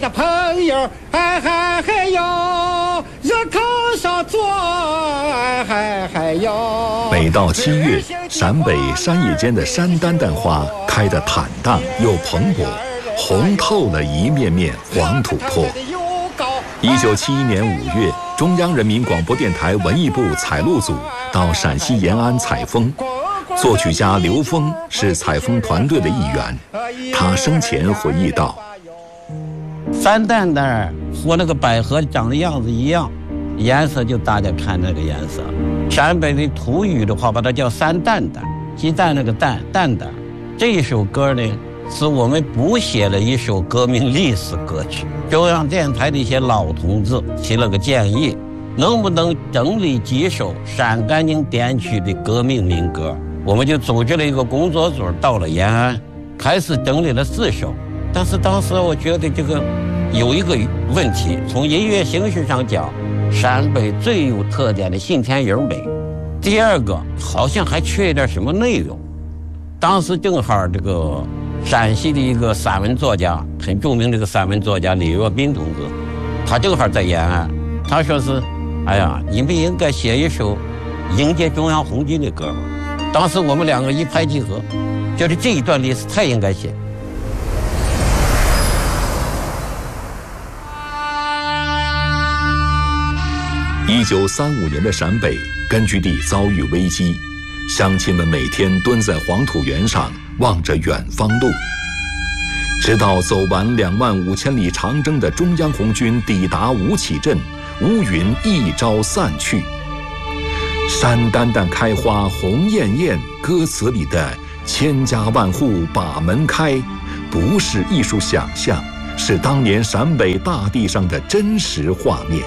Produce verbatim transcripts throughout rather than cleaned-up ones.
的朋友，哎嗨嗨哟，热炕上坐，哎嗨嗨哟。 每到七月，陕北山野间的山丹丹花开得坦荡又蓬勃，红透了一面面黄土坡。一九七一年五月，中央人民广播电台文艺部采录组到陕西延安采风，作曲家刘峰是采风团队的一员。他生前回忆道： 山丹丹和那个百合长的样子一样，颜色就大家看那个颜色。陕北的土语的话，把它叫山蛋蛋，鸡蛋那个蛋蛋蛋。这一首歌呢，是我们补写了一首革命历史歌曲。中央电台的一些老同志提了个建议，能不能整理几首陕甘宁滇区的革命民歌？我们就组织了一个工作组，到了延安，开始整理了四首。但是当时我觉得这个有一个问题，从音乐形式上讲，陕北最有特点的信天营美，第二个好像还缺一点什么内容。当时正好这个陕西的一个散文作家，很著名的一个散文作家李若宾同志，他正好在延安，他说是，哎呀，你们应该写一首迎接中央红军的歌嘛。当时我们两个一拍即合，觉得这一段历史太应该写。 一九三五年的陕北根据地遭遇危机，乡亲们每天蹲在黄土原上望着远方路，直到走完两万五千里长征的中央红军抵达吴起镇，乌云一朝散去。山丹丹开花红艳艳歌词里的千家万户把门开，不是艺术想象，是当年陕北大地上的真实画面。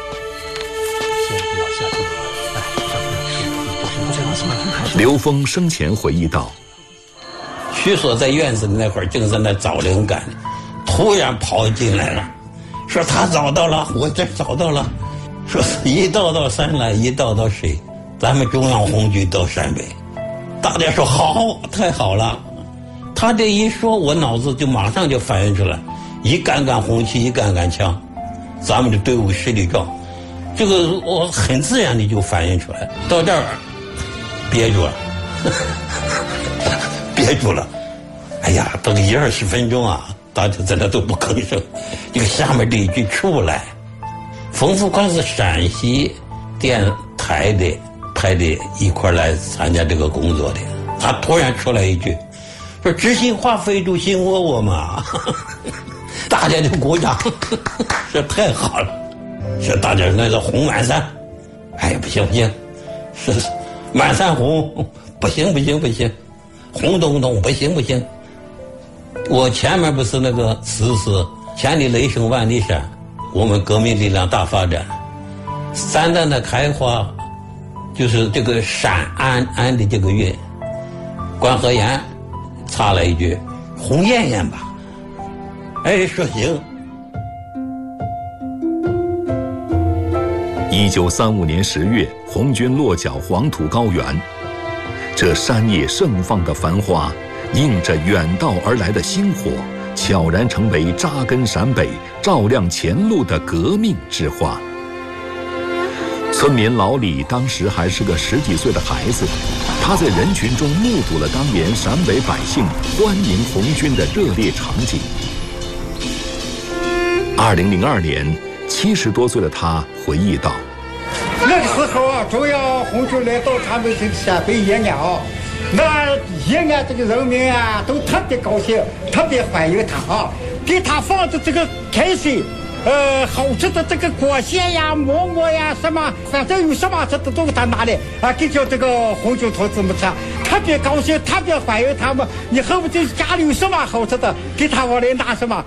刘峰生前回忆道： 徐所在院子那会儿正在那找灵感，突然跑进来了，说他找到了，我这找到了，说一道道山来一道道水，咱们中央红军到陕北。大家说好，太好了。他这一说，我脑子就马上就反应出来，一杆杆红旗，一杆杆枪，咱们的队伍十里壮，这个我很自然的就反应出来。到这儿憋住了，憋住了。哎呀，等一二十分钟啊，大家在那都不吭声。这个下面这一句出不来。冯富宽是陕西电台的派的一块来参加这个工作的，他突然出来一句，说知心话非主心窝窝嘛，大家就鼓掌，说太好了，说大家那个红满山，哎呀不行不行，是满山红，不行不行不行，红彤彤不行不行。我前面不是那个词是千里雷声万里山，我们革命力量大发展，山丹的开花就是这个陕安安的这个韵，关和岩插了一句红艳艳吧，哎说行。 一九三五年十月，红军落脚黄土高原，这山野盛放的繁花，映着远道而来的星火，悄然成为扎根陕北、照亮前路的革命之花。村民老李当时还是个十几岁的孩子，他在人群中目睹了当年陕北百姓欢迎红军的热烈场景。二零零二年，七十多岁的他回忆道： 那个时候啊，中央红军来到他们这个陕北延安啊，那延安这个人民啊都特别高兴，特别欢迎他啊，给他放的这个开水，呃，好吃的这个果馅呀、馍馍呀，什么反正有什么吃的都给他拿来啊，给叫这个红军同志们吃，特别高兴，特别欢迎他们。你恨不得家里有什么好吃的，给他往来拿什么。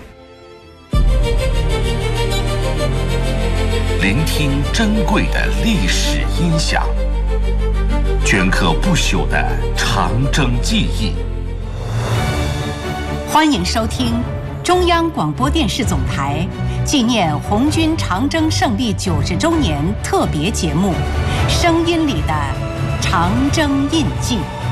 聆听珍贵的历史音响，镌刻不朽的长征记忆。 欢迎收听中央广播电视总台纪念红军长征胜利九十周年特别节目《声音里的长征印记》。